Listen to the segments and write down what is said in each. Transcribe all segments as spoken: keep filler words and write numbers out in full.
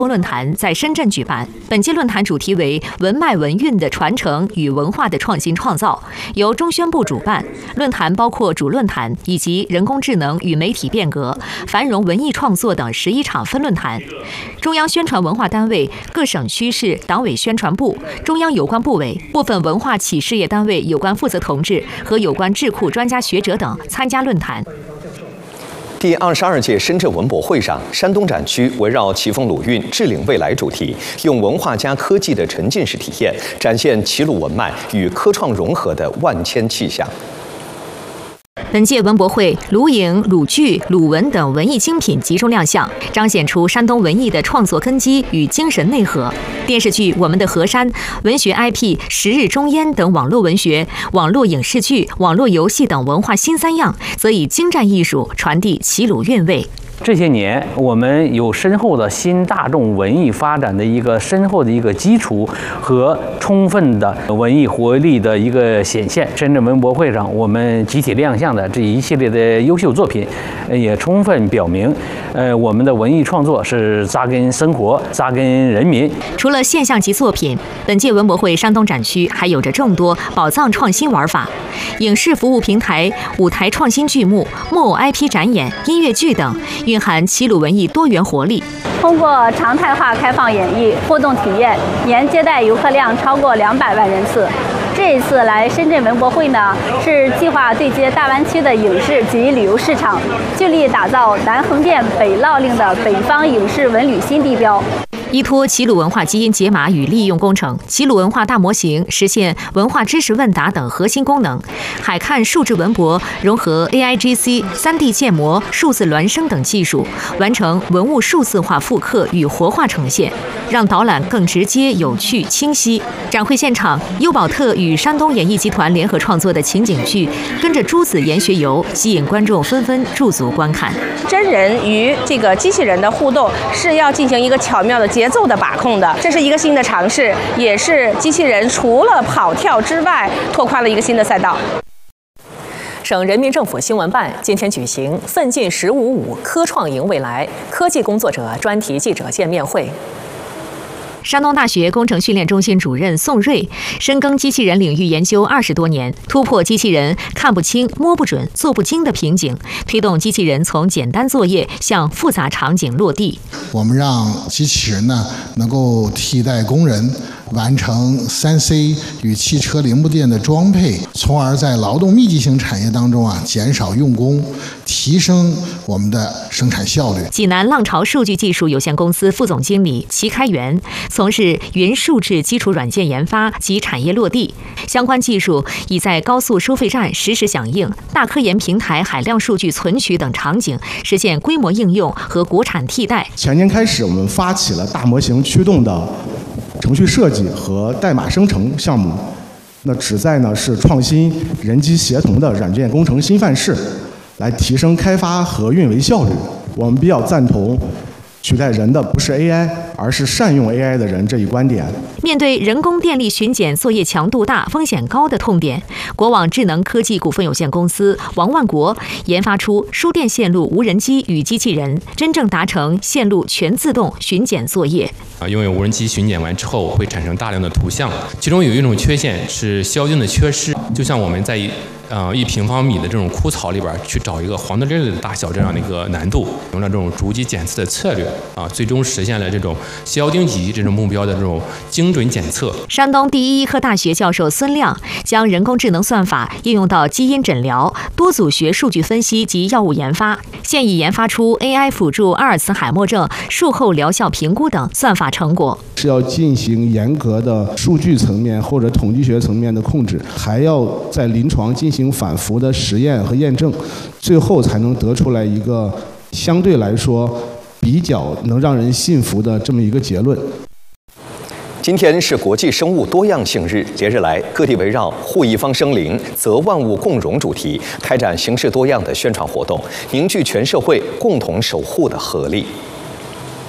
论坛在深圳举办，本届论坛主题为“文脉文韵的传承与文化的创新创造”，由中宣部主办。论坛包括主论坛以及人工智能与媒体变革、繁荣文艺创作等十一场分论坛。中央宣传文化单位、各省区市党委宣传部、中央有关部委、部分文化企事业单位有关负责同志和有关智库专家学者等参加论坛。 第二十二届深圳文博会上，山东展区围绕奇峰鲁韵、致领未来主题，用文化加科技的沉浸式体验，展现齐鲁文脉与科创融合的万千气象。 本届文博会，鲁影、鲁剧、鲁文等文艺精品集中亮相，彰显出山东文艺的创作根基与精神内核。电视剧《我们的河山》、文学 I P《十日中烟》等网络文学、网络影视剧、网络游戏等文化新三样，则以精湛艺术传递齐鲁韵味。 这些年，我们有深厚的新大众文艺发展的一个深厚的一个基础和充分的文艺活力的一个显现。深圳文博会上，我们集体亮相的这一系列的优秀作品，也充分表明，呃，我们的文艺创作是扎根生活、扎根人民。 除了现象级作品，本届文博会山东展区还有着众多宝藏创新玩法，影视服务平台、舞台创新剧目、木偶 I P 展演、音乐剧等。蕴含齐鲁文艺多元活力， 通过常态化开放演绎、互动体验，年接待游客量超过两百万人次。这一次来深圳文博会呢，是计划对接大湾区的影视及旅游市场，致力打造南横店、北烙令的北方影视文旅新地标。 依托齐鲁文化基因解码与利用工程，齐鲁文化大模型实现文化知识问答等核心功能。海看数字文博融合 A I G C、三 D 建模、数字孪生等技术，完成文物数字化复刻与活化呈现，让导览更直接、有趣、清晰。展会现场，优宝特与山东演艺集团联合创作的情景剧《跟着朱子研学游》吸引观众纷纷驻足观看。 真人与这个机器人的互动是要进行一个巧妙的节奏的把控的，这是一个新的尝试，也是机器人除了跑跳之外拓宽了一个新的赛道。 省人民政府新闻办今天举行“奋进十五五”科创赢未来科技工作者专题记者见面会。 山东大学工程训练中心主任宋瑞深耕机器人领域研究二十多年，突破机器人看不清、摸不准、做不精的瓶颈，推动机器人从简单作业向复杂场景落地。 我们让机器人呢能够替代工人，完成 三 C 与汽车零部件的装配，从而在劳动密集型产业当中啊减少用工，提升我们的生产效率。 济南浪潮数据技术有限公司副总经理齐开元从事云数字基础软件研发及产业落地，相关技术已在高速收费站实时响应、大科研平台海量数据存取等场景实现规模应用和国产替代。 前年开始，我们发起了大模型驱动的程序设计和代码生成项目，那旨在呢是创新人机协同的软件工程新范式，来提升开发和运维效率。我们比较赞同取代人的不是 A I， 而是善用 A I 的人这一观点。 面对人工电力巡检作业强度大、风险高的痛点，国网智能科技股份有限公司王万国研发出输电线路无人机与机器人，真正达成线路全自动巡检作业。 啊，因为无人机巡检完之后会产生大量的图像，其中有一种缺陷是消音的缺失，就像我们在呃一平方米的这种枯草里边去找一个黄豆粒儿的大小这样的一个难度，用了这种逐级检测的策略啊，最终实现了这种消丁级这种目标的这种精准检测。 山东第一医科大学教授孙亮将人工智能算法应用到基因诊疗、多组学数据分析及药物研发，现已研发出 A I 辅助阿尔茨海默症术后疗效评估等算法成果。 是要进行严格的数据层面或者统计学层面的控制，还要在临床进行反复的实验和验证，最后才能得出来一个相对来说比较能让人信服的这么一个结论。 今天是国际生物多样性日，连日来各地围绕护一方生灵、则万物共荣主题，开展形式多样的宣传活动，凝聚全社会共同守护的合力。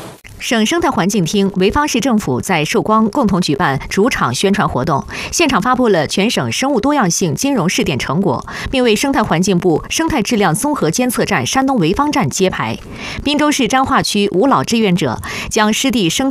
省生态环境厅、潍坊市政府在寿光共同举办主场宣传活动，现场发布了全省生物多样性金融试点成果，并为生态环境部生态质量综合监测站山东潍坊站揭牌。滨州市彰化区五老志愿者将湿地生